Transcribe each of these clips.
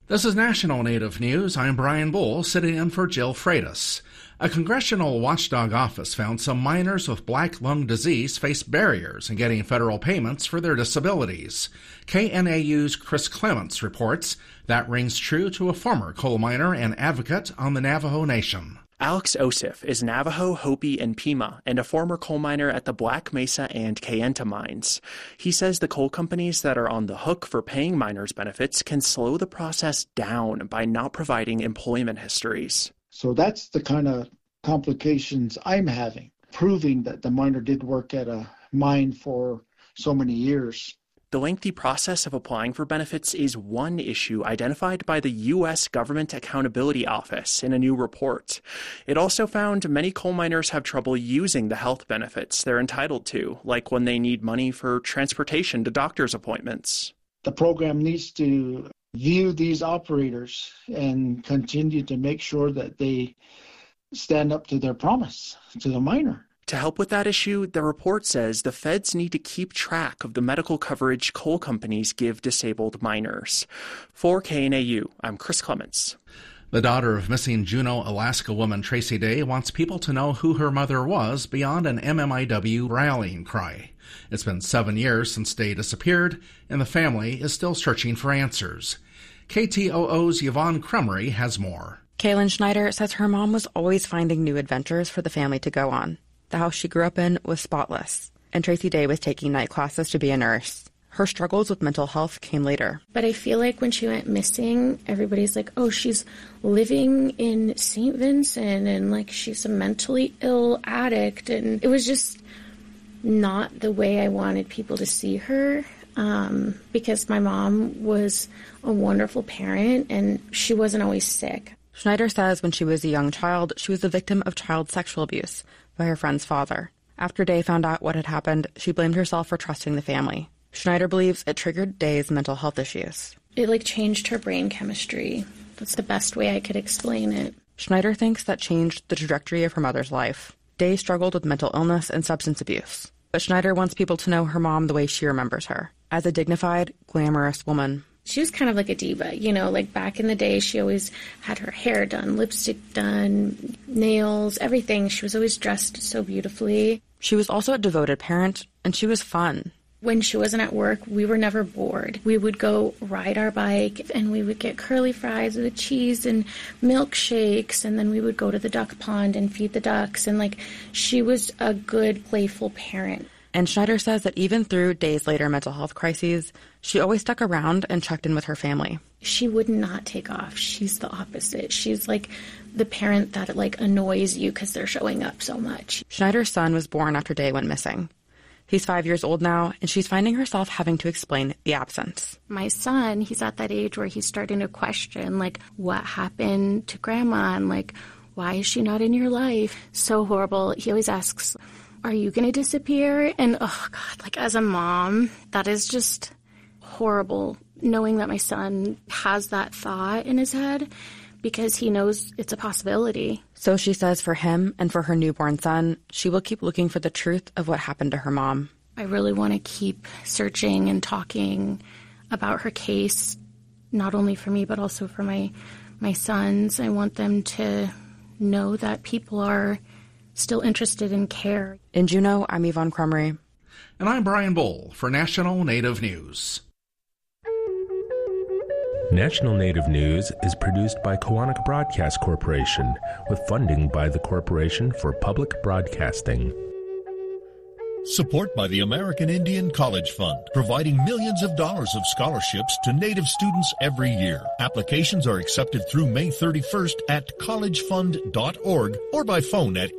This is National Native News. I'm Brian Bull, sitting in for Jill Freitas. A congressional watchdog office found some miners with black lung disease face barriers in getting federal payments for their disabilities. KNAU's Chris Clements reports that rings true to a former coal miner and advocate on the Navajo Nation. Alex Osif is Navajo, Hopi, and Pima, and a former coal miner at the Black Mesa and Kayenta mines. He says the coal companies that are on the hook for paying miners benefits can slow the process down by not providing employment histories. So that's the kind of complications I'm having, proving that the miner did work at a mine for so many years. The lengthy process of applying for benefits is one issue identified by the U.S. Government Accountability Office in a new report. It also found many coal miners have trouble using the health benefits they're entitled to, like when they need money for transportation to doctor's appointments. The program needs to view these operators and continue to make sure that they stand up to their promise to the miner. To help with that issue, the report says the feds need to keep track of the medical coverage coal companies give disabled miners. For KNAU, I'm Chris Clements. The daughter of missing Juneau, Alaska woman Tracy Day wants people to know who her mother was beyond an MMIW rallying cry. It's been 7 years since Day disappeared, and the family is still searching for answers. KTOO's Yvonne Crumry has more. Kaylin Schneider says her mom was always finding new adventures for the family to go on. The house she grew up in was spotless, and Tracy Day was taking night classes to be a nurse. Her struggles with mental health came later. But I feel like when she went missing, everybody's like, oh, she's living in St. Vincent, and like she's a mentally ill addict. And it was just not the way I wanted people to see her, because my mom was a wonderful parent, and she wasn't always sick. Schneider says when she was a young child, she was the victim of child sexual abuse by her friend's father. After Day found out what had happened, she blamed herself for trusting the family. Schneider believes it triggered Day's mental health issues. It changed her brain chemistry. That's the best way I could explain it. Schneider thinks that changed the trajectory of her mother's life. Day struggled with mental illness and substance abuse. But Schneider wants people to know her mom the way she remembers her, as a dignified, glamorous woman. She was kind of like a diva, back in the day, she always had her hair done, lipstick done, nails, everything. She was always dressed so beautifully. She was also a devoted parent, and she was fun. When she wasn't at work, we were never bored. We would go ride our bike, and we would get curly fries with cheese and milkshakes, and then we would go to the duck pond and feed the ducks. And, she was a good, playful parent. And Schneider says that even through Day's later mental health crises, she always stuck around and checked in with her family. She would not take off. She's the opposite. She's like the parent that annoys you because they're showing up so much. Schneider's son was born after Day went missing. He's 5 years old now, and she's finding herself having to explain the absence. My son, he's at that age where he's starting to question, what happened to Grandma, and, why is she not in your life? So horrible. He always asks, are you going to disappear? And, oh, God, as a mom, that is just horrible, knowing that my son has that thought in his head because he knows it's a possibility. So she says for him and for her newborn son, she will keep looking for the truth of what happened to her mom. I really want to keep searching and talking about her case, not only for me, but also for my sons. I want them to know that people are still interested in care. In Juneau, I'm Yvonne Crumry. And I'm Brian Bull for National Native News. National Native News is produced by Koahnic Broadcast Corporation with funding by the Corporation for Public Broadcasting. Support by the American Indian College Fund, providing millions of dollars of scholarships to Native students every year. Applications are accepted through May 31st at collegefund.org or by phone at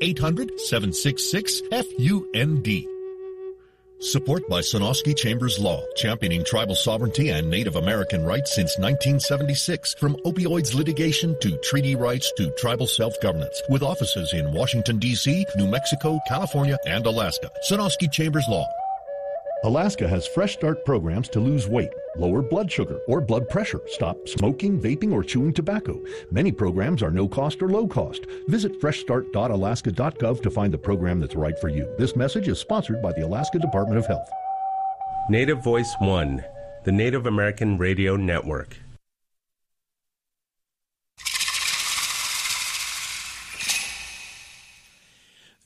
800-766-FUND. Support by Sonosky Chambers Law, championing tribal sovereignty and Native American rights since 1976. From opioids litigation to treaty rights to tribal self-governance. With offices in Washington, D.C., New Mexico, California, and Alaska. Sonosky Chambers Law. Alaska has Fresh Start programs to lose weight, lower blood sugar or blood pressure, stop smoking, vaping, or chewing tobacco. Many programs are no cost or low cost. Visit freshstart.alaska.gov to find the program that's right for you. This message is sponsored by the Alaska Department of Health. Native Voice One, the Native American Radio Network.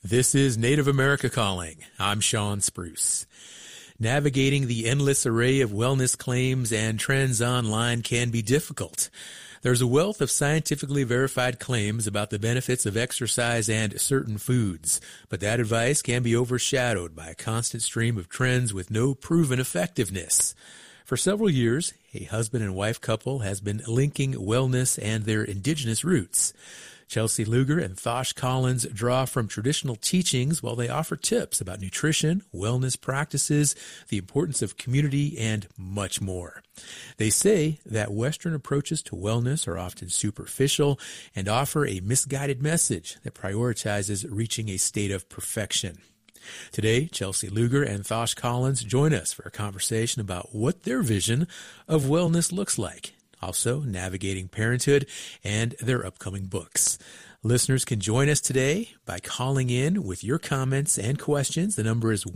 This is Native America Calling. I'm Sean Spruce. Navigating the endless array of wellness claims and trends online can be difficult. There's a wealth of scientifically verified claims about the benefits of exercise and certain foods, but that advice can be overshadowed by a constant stream of trends with no proven effectiveness. For several years, a husband and wife couple has been linking wellness and their indigenous roots. Chelsea Luger and Thosh Collins draw from traditional teachings while they offer tips about nutrition, wellness practices, the importance of community, and much more. They say that Western approaches to wellness are often superficial and offer a misguided message that prioritizes reaching a state of perfection. Today, Chelsea Luger and Thosh Collins join us for a conversation about what their vision of wellness looks like. Also, navigating parenthood and their upcoming books. Listeners can join us today by calling in with your comments and questions. The number is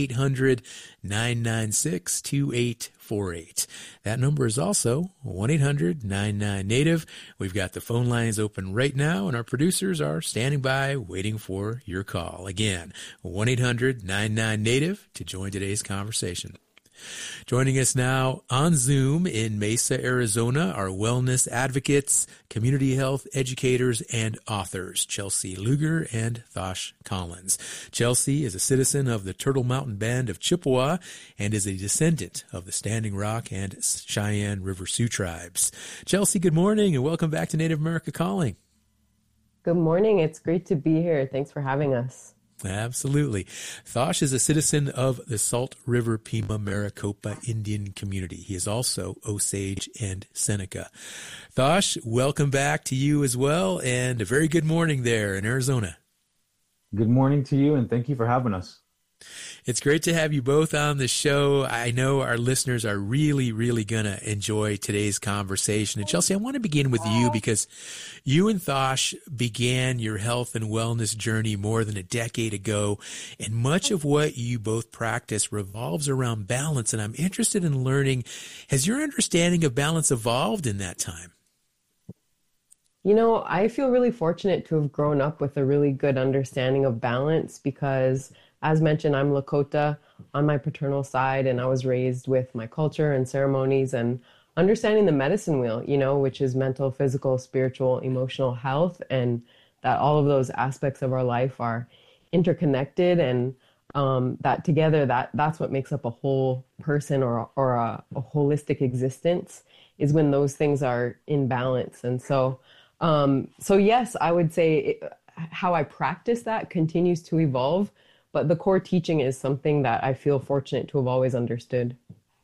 1-800-996-2848. That number is also 1-800-99-NATIVE. We've got the phone lines open right now, and our producers are standing by waiting for your call. Again, 1-800-99-NATIVE to join today's conversation. Joining us now on Zoom in Mesa, Arizona, are wellness advocates, community health educators, and authors, Chelsea Luger and Thosh Collins. Chelsea is a citizen of the Turtle Mountain Band of Chippewa and is a descendant of the Standing Rock and Cheyenne River Sioux tribes. Chelsea, good morning and welcome back to Native America Calling. Good morning. It's great to be here. Thanks for having us. Absolutely. Thosh is a citizen of the Salt River Pima Maricopa Indian community. He is also Osage and Seneca. Thosh, welcome back to you as well, and a very good morning there in Arizona. Good morning to you, and thank you for having us. It's great to have you both on the show. I know our listeners are really, really going to enjoy today's conversation. And Chelsea, I want to begin with you because you and Thosh began your health and wellness journey more than a decade ago, and much of what you both practice revolves around balance. And I'm interested in learning, has your understanding of balance evolved in that time? You know, I feel really fortunate to have grown up with a really good understanding of balance because, as mentioned, I'm Lakota on my paternal side, and I was raised with my culture and ceremonies and understanding the medicine wheel, you know, which is mental, physical, spiritual, emotional health, and that all of those aspects of our life are interconnected, and that together, that's what makes up a whole person or a holistic existence, is when those things are in balance. And so yes, I would say how I practice that continues to evolve. But the core teaching is something that I feel fortunate to have always understood.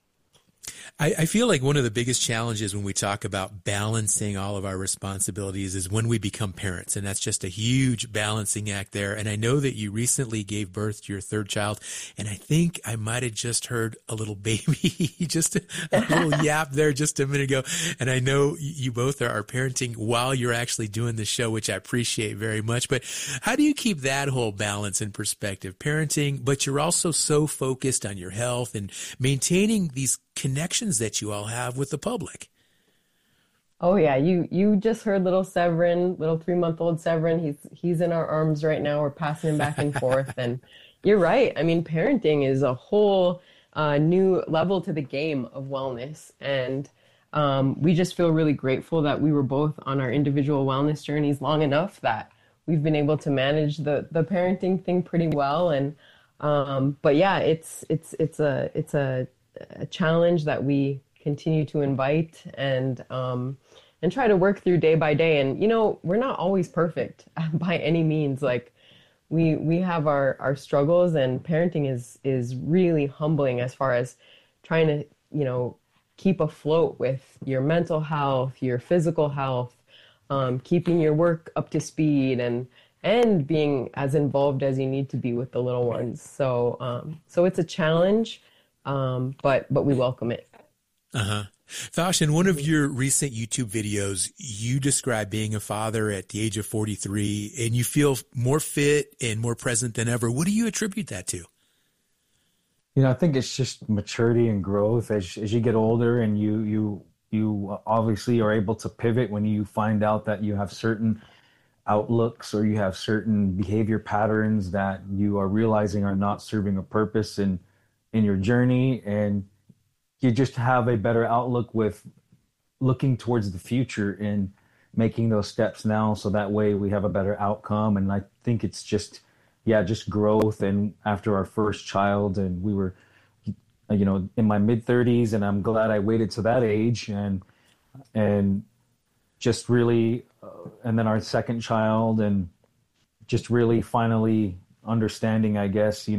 I feel like one of the biggest challenges when we talk about balancing all of our responsibilities is when we become parents, and that's just a huge balancing act there. And I know that you recently gave birth to your third child, and I think I might have just heard a little baby, just a little yap there just a minute ago. And I know you both are parenting while you're actually doing the show, which I appreciate very much. But how do you keep that whole balance in perspective? Parenting, but you're also so focused on your health and maintaining these connections that you all have with the public. Oh yeah, you just heard little Severin, little 3-month-old Severin. He's in our arms right now. We're passing him back and forth, and you're right. I mean, parenting is a whole new level to the game of wellness, and we just feel really grateful that we were both on our individual wellness journeys long enough that we've been able to manage the parenting thing pretty well. And but yeah, it's a challenge that we continue to invite and try to work through day by day. And, you know, we're not always perfect by any means. Like we have our struggles, and parenting is really humbling as far as trying to, you know, keep afloat with your mental health, your physical health, keeping your work up to speed, and being as involved as you need to be with the little ones. So it's a challenge. But we welcome it. Thosh, in one of your recent YouTube videos, you describe being a father at the age of 43, and you feel more fit and more present than ever. What do you attribute that to? You know, I think it's just maturity and growth as you get older, and you obviously are able to pivot when you find out that you have certain outlooks, or you have certain behavior patterns that you are realizing are not serving a purpose in your journey, and you just have a better outlook with looking towards the future and making those steps now, so that way we have a better outcome. And I think it's just growth. And after our first child, and we were, in my mid-30s, and I'm glad I waited to that age, and just really, and then our second child, and just really finally understanding, I guess,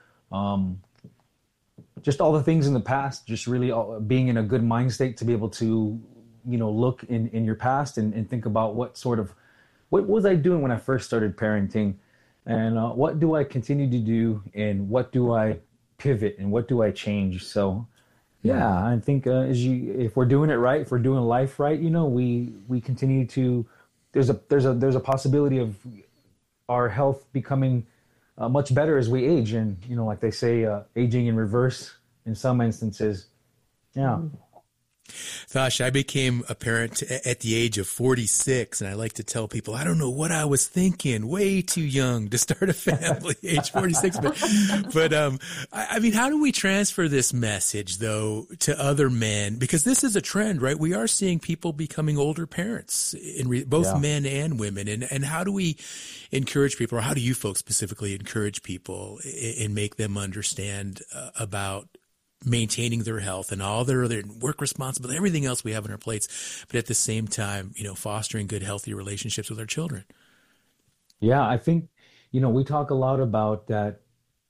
just all the things in the past, just really being in a good mind state to be able to, look in your past and think about what was I doing when I first started parenting, and what do I continue to do, and what do I pivot, and what do I change? So, yeah, I think if we're doing it right, if we're doing life right, we continue to. There's a possibility of our health becoming much better as we age, and like they say, aging in reverse in some instances. Yeah. Thosh, I became a parent at the age of 46, and I like to tell people, I don't know what I was thinking, way too young to start a family, age 46. But I mean, how do we transfer this message, though, to other men? Because this is a trend, right? We are seeing people becoming older parents, both men and women. And how do we encourage people, or how do you folks specifically encourage people and make them understand about maintaining their health and all their other work responsibilities, everything else we have on our plates, but at the same time, fostering good, healthy relationships with our children? Yeah, I think, we talk a lot about that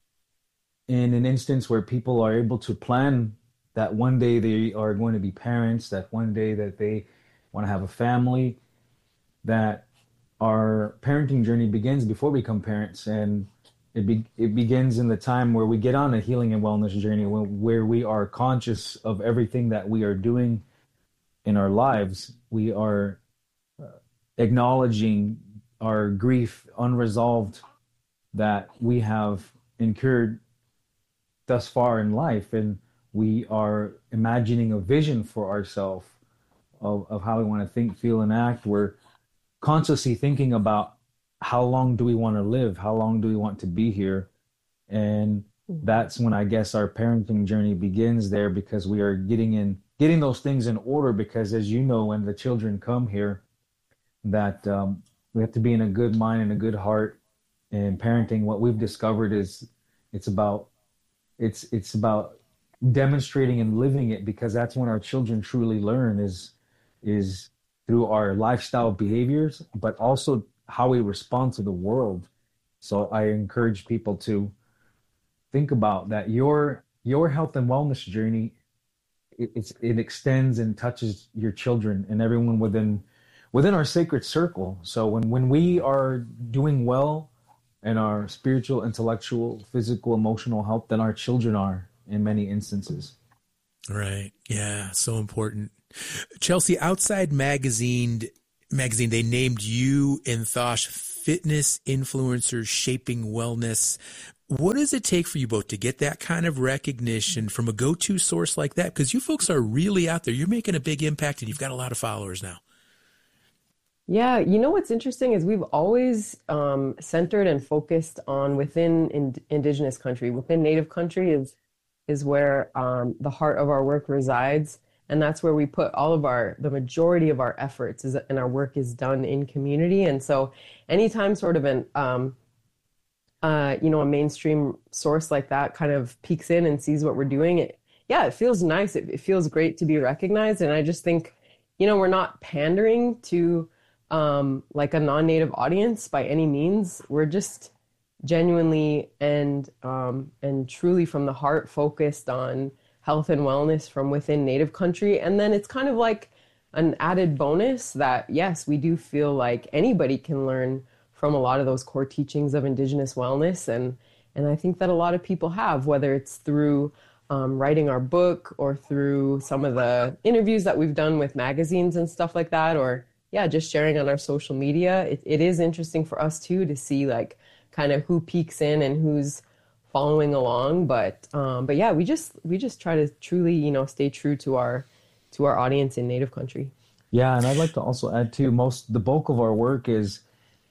in an instance where people are able to plan that one day they are going to be parents, that one day that they want to have a family, that our parenting journey begins before we become parents. And it begins in the time where we get on a healing and wellness journey, where we are conscious of everything that we are doing in our lives. We are acknowledging our grief unresolved that we have incurred thus far in life, and we are imagining a vision for ourselves of how we want to think, feel, and act. We're consciously thinking about how long do we want to live? How long do we want to be here? And that's when I guess our parenting journey begins there, because we are getting those things in order. Because as you know, when the children come here, that we have to be in a good mind and a good heart. And parenting, what we've discovered is it's about demonstrating and living it, because that's when our children truly learn is through our lifestyle behaviors, but also how we respond to the world. So I encourage people to think about that. Your health and wellness journey, it extends and touches your children and everyone within our sacred circle. So when we are doing well in our spiritual, intellectual, physical, emotional health, then our children are in many instances. Right. Yeah. So important. Chelsea, Outside Magazine, they named you and Thosh fitness influencers shaping wellness. What does it take for you both to get that kind of recognition from a go-to source like that? Because you folks are really out there. You're making a big impact, and you've got a lot of followers now. Yeah, what's interesting is we've always centered and focused on within indigenous country, within Native country is where the heart of our work resides. And that's where we put the majority of our efforts and our work is done in community. And so anytime sort of a mainstream source like that kind of peeks in and sees what we're doing, it feels nice. It feels great to be recognized. And I just think, we're not pandering to like a non-Native audience by any means. We're just genuinely and truly from the heart focused on health and wellness from within Native country. And then it's kind of like an added bonus that, yes, we do feel like anybody can learn from a lot of those core teachings of Indigenous wellness. And I think that a lot of people have, whether it's through writing our book or through some of the interviews that we've done with magazines and stuff like that, or just sharing on our social media. It is interesting for us too to see like kind of who peeks in and who's following along, but yeah, we just try to truly, stay true to our audience in Native country. Yeah, and I'd like to also add too, the bulk of our work is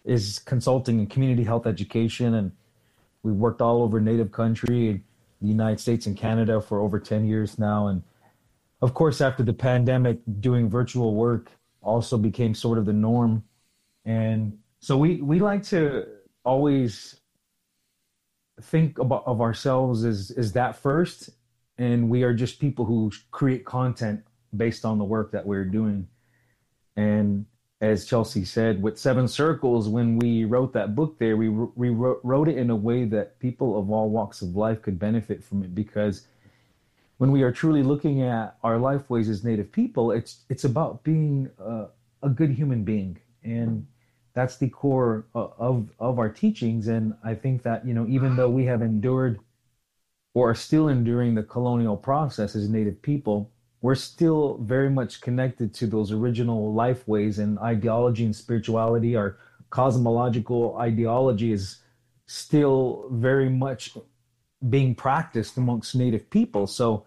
is consulting in community health education, and we've worked all over Native country, the United States and Canada for over 10 years now. And of course, after the pandemic, doing virtual work also became sort of the norm. And so we like to always think of ourselves as that first, and we are just people who create content based on the work that we're doing. And as Chelsea said, with Seven Circles, when we wrote that book there, we wrote it in a way that people of all walks of life could benefit from it, because when we are truly looking at our lifeways as Native people, it's about being a good human being. And that's the core of our teachings. And I think that, even though we have endured or are still enduring the colonial process as Native people, we're still very much connected to those original lifeways and ideology and spirituality. Our cosmological ideology is still very much being practiced amongst Native people. So,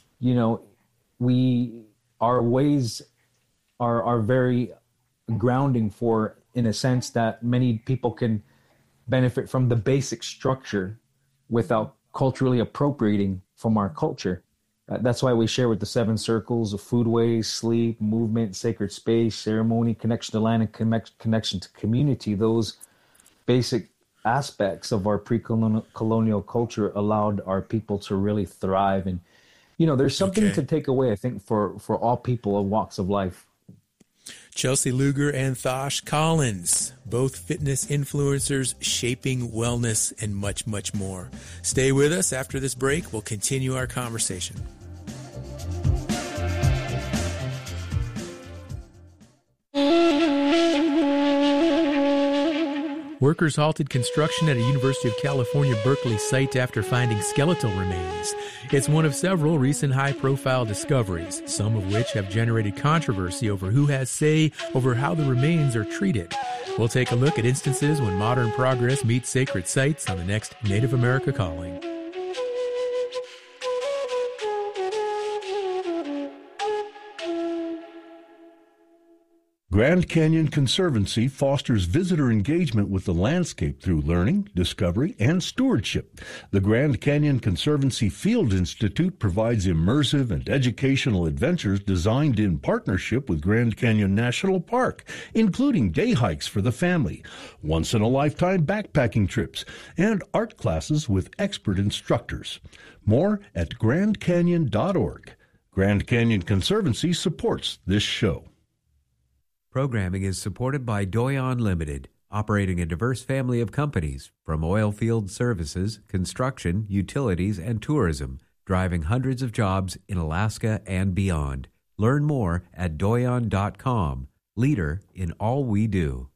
our ways are very grounding for, in a sense, that many people can benefit from the basic structure without culturally appropriating from our culture. That's why we share with the Seven Circles of foodways, sleep, movement, sacred space, ceremony, connection to land, and connection to community. Those basic aspects of our pre-colonial culture allowed our people to really thrive. And, there's something to take away, I think, for all people of walks of life. Chelsea Luger and Thosh Collins, both fitness influencers shaping wellness and much, much more. Stay with us. After this break, we'll continue our conversation. Workers halted construction at a University of California, Berkeley site after finding skeletal remains. It's one of several recent high-profile discoveries, some of which have generated controversy over who has say over how the remains are treated. We'll take a look at instances when modern progress meets sacred sites on the next Native America Calling. Grand Canyon Conservancy fosters visitor engagement with the landscape through learning, discovery, and stewardship. The Grand Canyon Conservancy Field Institute provides immersive and educational adventures designed in partnership with Grand Canyon National Park, including day hikes for the family, once-in-a-lifetime backpacking trips, and art classes with expert instructors. More at grandcanyon.org. Grand Canyon Conservancy supports this show. Programming is supported by Doyon Limited, operating a diverse family of companies from oil field services, construction, utilities, and tourism, driving hundreds of jobs in Alaska and beyond. Learn more at doyon.com, leader in all we do.